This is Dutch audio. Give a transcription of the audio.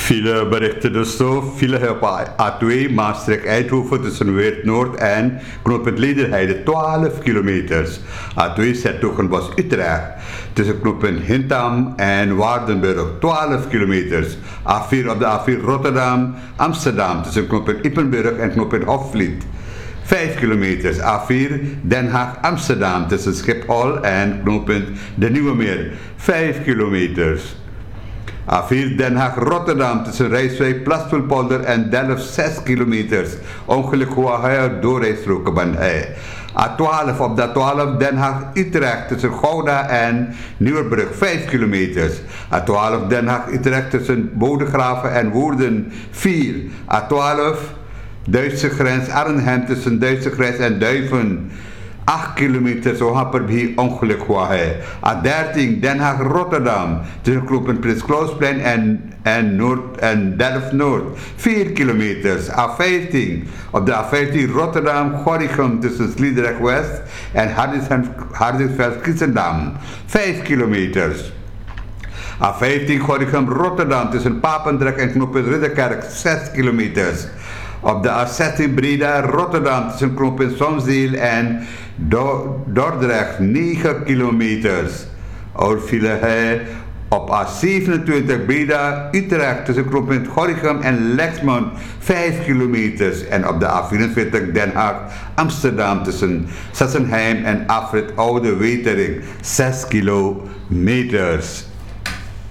Fileberichten dus zo. File op A2 Maastricht-Eindhoven tussen Weert-Noord en knooppunt Lederheide 12 kilometers. A2 Zetogenbos-Utrecht tussen knooppunt Hintham en Waardenburg 12 kilometers. A4 op de A4 Rotterdam-Amsterdam tussen knooppunt Ippenburg en knooppunt Hofvliet 5 kilometers. A4 Den Haag-Amsterdam tussen Schiphol en knooppunt De Nieuwe Meer 5 kilometers. A4 Den Haag-Rotterdam tussen Rijswijk, Plaspelpolder en Delft 6 kilometers. Ongeluk Huahaya doorrijstroken bandij. A12 op de A12 Den Haag-Utrecht tussen Gouda en Nieuwerbrug 5 kilometers. A12 Den Haag-Utrecht tussen Bodegraven en Woerden 4. A12 Duitse grens Arnhem tussen Duitse grens en Duiven 8 kilometer zo happerbie ongeluk Huahai. A13 Den Haag-Rotterdam tussen knooppunt Prins Clausplein en Delft-Noord 4 kilometers. A15 op de A15 Rotterdam-Gorinchem tussen Sliedrecht-West en Hardingsveld-Giessendam 5 kilometers. A15 Gorinchem-Rotterdam tussen Papendrecht en knooppunt Ridderkerk 6 kilometers. Op de A16 Breda-Rotterdam tussen knooppunt Somsdeel en Dordrecht 9 kilometers. Op A27 Breda-Utrecht tussen knooppunt Gorinchem en Lexmond 5 kilometers. En op de A44 Den Haag-Amsterdam tussen Sassenheim en Afrit Oude Wetering 6 kilometers.